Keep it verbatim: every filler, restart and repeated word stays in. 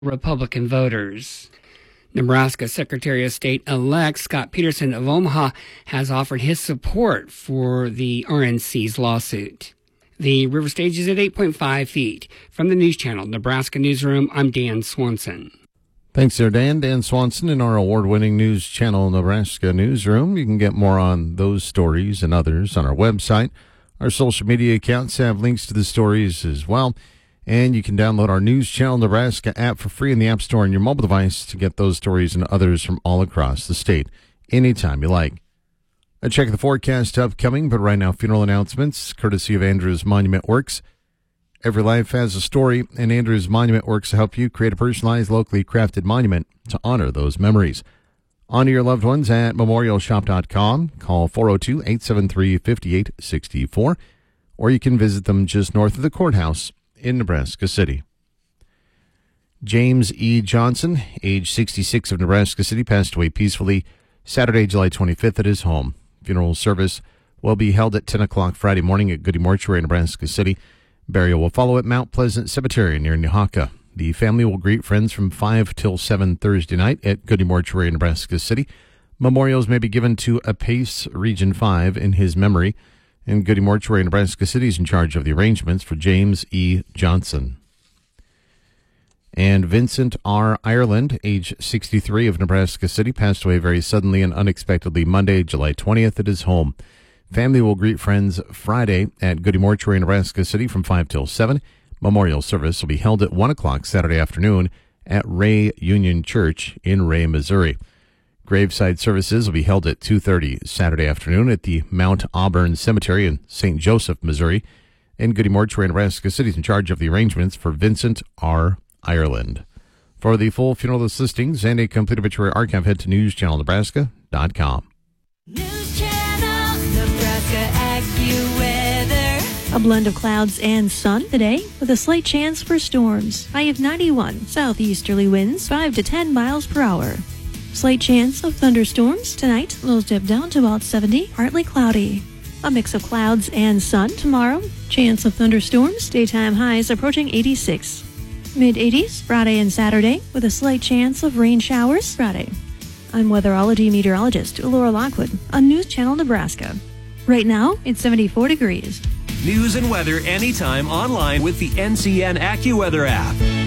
Republican voters. Nebraska Secretary of State-elect Scott Peterson of Omaha has offered his support for the R N C's lawsuit. The river stage is at eight point five feet. From the News Channel Nebraska Newsroom, I'm Dan Swanson. Thanks there, Dan. Dan Swanson in our award-winning News Channel Nebraska Newsroom. You can get more on those stories and others on our website. Our social media accounts have links to the stories as well. And you can download our News Channel Nebraska app for free in the App Store on your mobile device to get those stories and others from all across the state anytime you like. I check the forecast upcoming, but right now funeral announcements courtesy of Andrews Monument Works. Every life has a story, and Andrews Monument Works to help you create a personalized, locally crafted monument to honor those memories. Honor your loved ones at memorial shop dot com. Call four oh two, eight seven three, five eight six four, or you can visit them just north of the courthouse in Nebraska City. James E. Johnson, age sixty-six, of Nebraska City, passed away peacefully Saturday, July twenty-fifth at his home. Funeral service will be held at ten o'clock Friday morning at Goody Mortuary, Nebraska City. Burial will follow at Mount Pleasant Cemetery near Nehaka. The family will greet friends from five till seven Thursday night at Goody Mortuary, Nebraska City. Memorials may be given to Apace Region five in his memory. And Goody Mortuary, Nebraska City is in charge of the arrangements for James E. Johnson. And Vincent R. Ireland, age sixty-three, of Nebraska City, passed away very suddenly and unexpectedly Monday, July twentieth at his home. Family will greet friends Friday at Goody Mortuary, Nebraska City from five till seven. Memorial service will be held at one o'clock Saturday afternoon at Ray Union Church in Ray, Missouri. Graveside services will be held at two thirty Saturday afternoon at the Mount Auburn Cemetery in Saint Joseph, Missouri. And Goody Mortuary, Nebraska City is in charge of the arrangements for Vincent R. Ireland. For the full funeral list listings and a complete obituary archive, head to news channel nebraska dot com. News Channel Nebraska AccuWeather. A blend of clouds and sun today with a slight chance for storms. High of ninety-one. Southeasterly winds five to ten miles per hour. Slight chance of thunderstorms tonight. Lows dip down to about seventy, partly cloudy. A mix of clouds and sun tomorrow. Chance of thunderstorms. Daytime highs approaching eighty-six. mid eighties Friday and Saturday with a slight chance of rain showers Friday. I'm weatherology meteorologist Laura Lockwood on News Channel Nebraska. Right now, it's seventy-four degrees. News and weather anytime online with the N C N AccuWeather app.